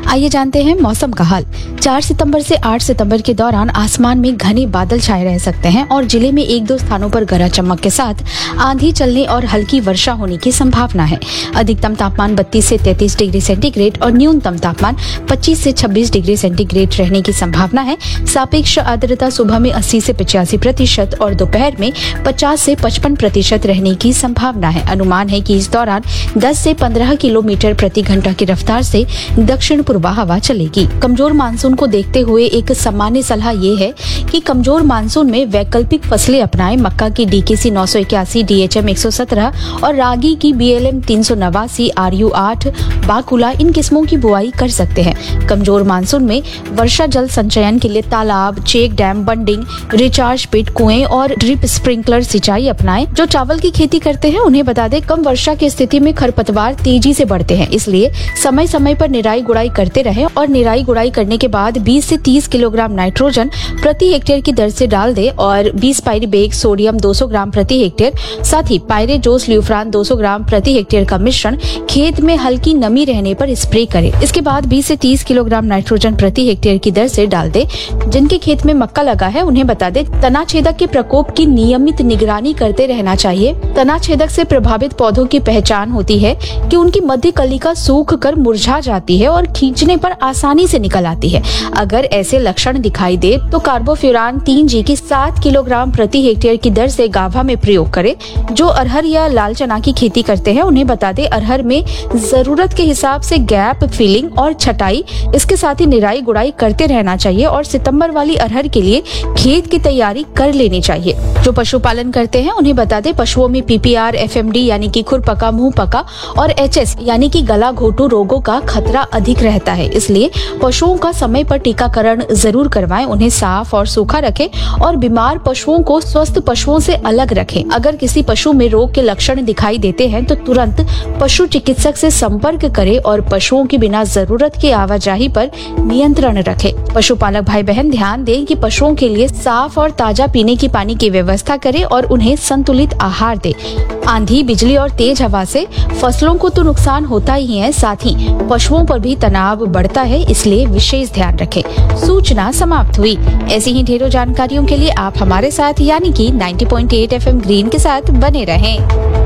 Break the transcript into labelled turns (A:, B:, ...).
A: आइए जानते हैं मौसम का हाल। 4 सितंबर से 8 सितंबर के दौरान आसमान में घने बादल छाए रह सकते हैं और जिले में 1-2 स्थानों पर गरज चमक के साथ आंधी चलने और हल्की वर्षा होने की संभावना है। अधिकतम तापमान 32 से 33 डिग्री सेंटीग्रेड और न्यूनतम तापमान 25 से 26 डिग्री सेंटीग्रेड रहने की संभावना है। सापेक्ष आर्द्रता सुबह में 80 से 85% और दोपहर में 50 से 55% रहने की संभावना है। अनुमान है कि इस दौरान 10 से 15 किलोमीटर प्रति घंटा की रफ्तार से दक्षिण पूर्व हवा चलेगी। कमजोर मानसून को देखते हुए एक सामान्य सलाह ये है कि कमजोर मानसून में वैकल्पिक फसलें अपनाएं। मक्का की DKC 981, DHM 117 और रागी की BLM 389, RU 8, बाकुला इन किस्मों की बुआई कर सकते हैं। कमजोर मानसून में वर्षा जल संचयन के लिए तालाब, check dam, bunding, recharge pit, कुएं और ड्रिप स्प्रिंकलर सिंचाई अपनाएं। जो चावल की खेती करते हैं उन्हें बता दें, कम वर्षा की स्थिति में खरपतवार तेजी से बढ़ते हैं, इसलिए समय समय पर निराई गुड़ाई करते रहें और निराई गुड़ाई करने के बाद 20 से 30 किलोग्राम नाइट्रोजन प्रति हेक्टेयर की दर से डाल दे और 20 पाइरीबेग सोडियम 200 ग्राम प्रति हेक्टेयर, साथ ही पायरेजोस ल्यूफ्रान 200 ग्राम प्रति हेक्टेयर का मिश्रण खेत में हल्की नमी रहने पर स्प्रे करें। इसके बाद 20 से 30 किलोग्राम नाइट्रोजन प्रति हेक्टेयर की दर से डाल दे। जिनके खेत में मक्का लगा है उन्हें बता दे, तना छेदक के प्रकोप की नियमित निगरानी करते रहना चाहिए। तना छेदक से प्रभावित पौधों की पहचान होती है कि उनकी मध्य कलिका सूख कर मुरझा जाती है और खींचने पर आसानी से निकल आती है। अगर ऐसे लक्षण दिखाई दे तो कार्बोफ्यूरान 3G की 7 किलोग्राम प्रति हेक्टेयर की दर से गाभा में प्रयोग करें। जो अरहर या लाल चना की खेती करते हैं उन्हें बता दे, अरहर में जरूरत के हिसाब से गैप फिलिंग और छटाई, इसके साथ ही निराई गुड़ाई करते रहना चाहिए और सितंबर वाली अरहर के लिए खेत की तैयारी कर लेनी चाहिए। जो पशुपालन करते हैं उन्हें बता दे, पशुओं में PPR, FMD यानी कि खुर पका, मुंह पका और HS यानी कि गला घोटू रोगों का खतरा अधिक रहता है, इसलिए पशुओं का समय पर टीकाकरण जरूर करवाएं। उन्हें साफ और सूखा रखें और बीमार पशुओं को स्वस्थ पशुओं से अलग रखें। अगर किसी पशु में रोग के लक्षण दिखाई देते हैं तो तुरंत पशु चिकित्सक से संपर्क करें और पशुओं की बिना जरूरत की आवाजाही पर नियंत्रण रखें। पशुपालक भाई बहन ध्यान दें कि पशुओं के लिए साफ और ताजा पीने की पानी की व्यवस्था करें और उन्हें संतुलित आहार दें। आंधी, बिजली और तेज हवा से फसलों को तो नुकसान होता ही है, साथ ही पशुओं पर भी तनाव बढ़ता है, इसलिए विशेष ध्यान रखें। सूचना समाप्त हुई। ऐसी ही ढेरों जानकारियों के लिए आप हमारे साथ यानी कि 90.8 FM ग्रीन के साथ बने रहें।